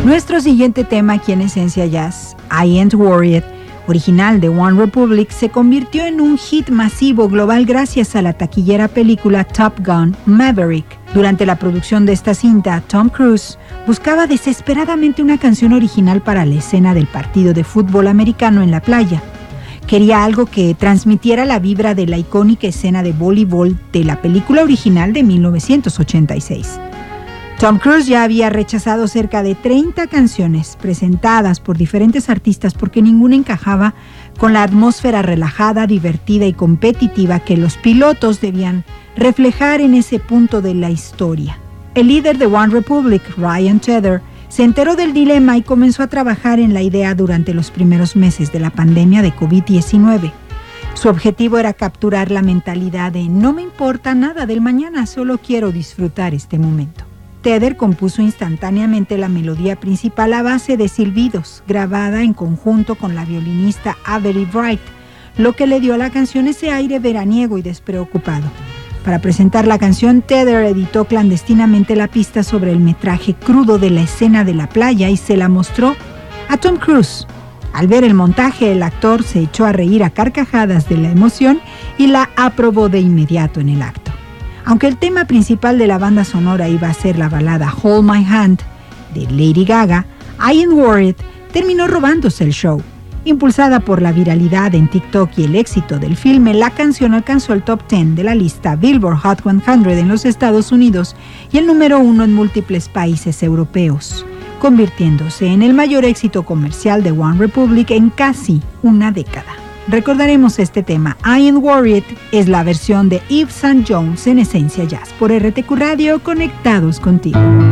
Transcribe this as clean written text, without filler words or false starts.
Nuestro siguiente tema aquí en Esencia Jazz, I Ain't Worried, original de One Republic, se convirtió en un hit masivo global gracias a la taquillera película Top Gun Maverick. Durante la producción de esta cinta, Tom Cruise buscaba desesperadamente una canción original para la escena del partido de fútbol americano en la playa. Quería algo que transmitiera la vibra de la icónica escena de voleibol de la película original de 1986. Tom Cruise ya había rechazado cerca de 30 canciones presentadas por diferentes artistas porque ninguna encajaba con la atmósfera relajada, divertida y competitiva que los pilotos debían reflejar en ese punto de la historia. El líder de One Republic, Ryan Tedder, se enteró del dilema y comenzó a trabajar en la idea durante los primeros meses de la pandemia de COVID-19. Su objetivo era capturar la mentalidad de no me importa nada del mañana, solo quiero disfrutar este momento. Tedder compuso instantáneamente la melodía principal a base de silbidos, grabada en conjunto con la violinista Avery Bright, lo que le dio a la canción ese aire veraniego y despreocupado. Para presentar la canción, Tedder editó clandestinamente la pista sobre el metraje crudo de la escena de la playa y se la mostró a Tom Cruise. Al ver el montaje, el actor se echó a reír a carcajadas de la emoción y la aprobó de inmediato en el acto. Aunque el tema principal de la banda sonora iba a ser la balada Hold My Hand de Lady Gaga, I Ain't Worried terminó robándose el show. Impulsada por la viralidad en TikTok y el éxito del filme, la canción alcanzó el top 10 de la lista Billboard Hot 100 en los Estados Unidos y el número 1 en múltiples países europeos, convirtiéndose en el mayor éxito comercial de One Republic en casi una década. Recordaremos este tema, I Ain't Worried, es la versión de Yves St. Jones en Esencia Jazz por RTQ Radio, conectados contigo.